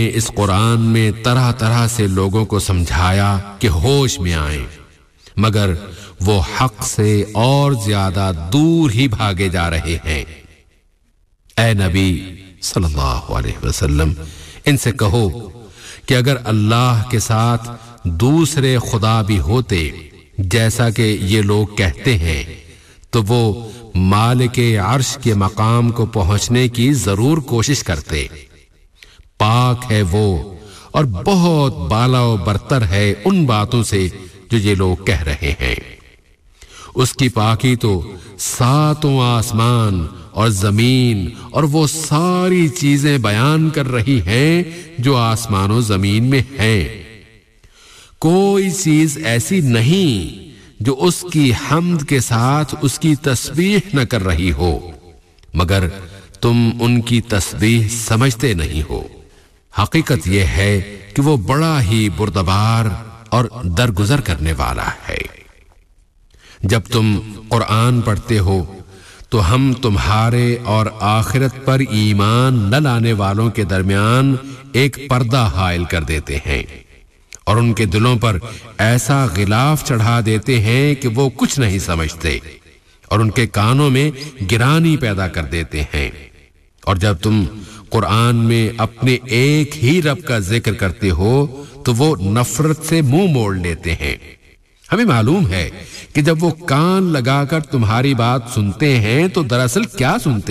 اس قرآن میں طرح طرح سے لوگوں کو سمجھایا کہ ہوش میں آئیں، مگر وہ حق سے اور زیادہ دور ہی بھاگے جا رہے ہیں۔ اے نبی صلی اللہ علیہ وسلم، ان سے کہو کہ اگر اللہ کے ساتھ دوسرے خدا بھی ہوتے جیسا کہ یہ لوگ کہتے ہیں تو وہ مالک عرش کے مقام کو پہنچنے کی ضرور کوشش کرتے۔ پاک ہے وہ اور بہت بالا و برتر ہے ان باتوں سے جو یہ لوگ کہہ رہے ہیں۔ اس کی پاکی تو ساتوں آسمان اور زمین اور وہ ساری چیزیں بیان کر رہی ہیں جو آسمان و زمین میں ہیں۔ کوئی چیز ایسی نہیں جو اس کی حمد کے ساتھ اس کی تسبیح نہ کر رہی ہو، مگر تم ان کی تسبیح سمجھتے نہیں ہو۔ حقیقت یہ ہے کہ وہ بڑا ہی بردبار اور درگزر کرنے والا ہے۔ جب تم قرآن پڑھتے ہو تو ہم تمہارے اور آخرت پر ایمان نہ لانے والوں کے درمیان ایک پردہ حائل کر دیتے ہیں اور ان کے دلوں پر ایسا غلاف چڑھا دیتے ہیں کہ وہ کچھ نہیں سمجھتے، اور ان کے کانوں میں گرانی پیدا کر دیتے ہیں۔ اور جب تم قرآن میں اپنے ایک ہی رب کا ذکر کرتے ہو تو وہ نفرت سے منہ موڑ لیتے ہیں۔ ہمیں معلوم ہے کہ جب وہ کان لگا کر تمہاری بات سنتے ہیں تو دراصل کیا سنتے